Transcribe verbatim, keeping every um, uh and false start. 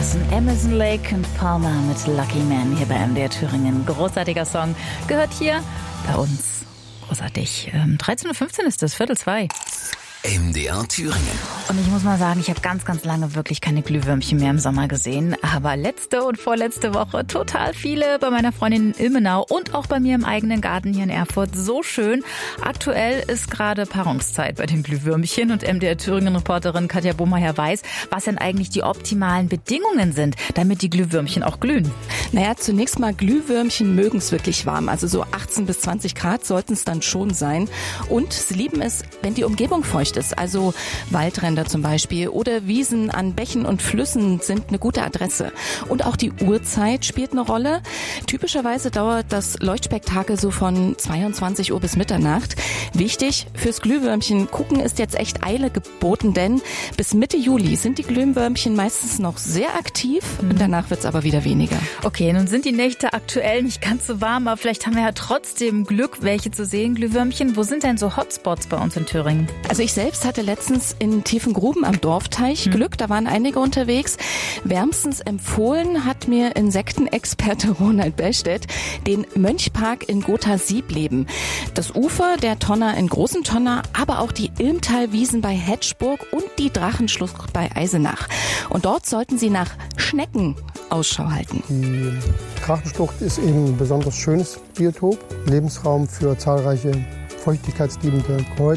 Jackson, Amazon Lake und Palmer mit Lucky Man hier bei M D R Thüringen. Großartiger Song. Gehört hier bei uns. Großartig. Ähm, dreizehn Uhr fünfzehn ist das, Viertel zwei. M D R Thüringen. Und ich muss mal sagen, ich habe ganz, ganz lange wirklich keine Glühwürmchen mehr im Sommer gesehen. Aber letzte und vorletzte Woche total viele bei meiner Freundin in Ilmenau und auch bei mir im eigenen Garten hier in Erfurt. So schön. Aktuell ist gerade Paarungszeit bei den Glühwürmchen und M D R Thüringen-Reporterin Katja Bohmeier weiß, was denn eigentlich die optimalen Bedingungen sind, damit die Glühwürmchen auch glühen. Naja, zunächst mal, Glühwürmchen mögen es wirklich warm. Also so achtzehn bis zwanzig Grad sollten es dann schon sein. Und sie lieben es, wenn die Umgebung feucht ist. Also Waldränder zum Beispiel oder Wiesen an Bächen und Flüssen sind eine gute Adresse. Und auch die Uhrzeit spielt eine Rolle. Typischerweise dauert das Leuchtspektakel so von zweiundzwanzig Uhr bis Mitternacht. Wichtig, fürs Glühwürmchen gucken ist jetzt echt Eile geboten, denn bis Mitte Juli sind die Glühwürmchen meistens noch sehr aktiv mhm. und danach wird es aber wieder weniger. Okay, nun sind die Nächte aktuell nicht ganz so warm, aber vielleicht haben wir ja trotzdem Glück, welche zu sehen, Glühwürmchen. Wo sind denn so Hotspots bei uns in Thüringen? Also ich selbst hatte letztens in Tiefengruben am Dorfteich hm. Glück, da waren einige unterwegs. Wärmstens empfohlen hat mir Insektenexperte Ronald Bellstedt den Mönchpark in Gotha-Siebleben. Das Ufer der Tonner in Großen Tonner, aber auch die Ilmtalwiesen bei Hetschburg und die Drachenschlucht bei Eisenach. Und dort sollten Sie nach Schnecken Ausschau halten. Die Drachenschlucht ist eben ein besonders schönes Biotop, Lebensraum für zahlreiche feuchtigkeitsliebende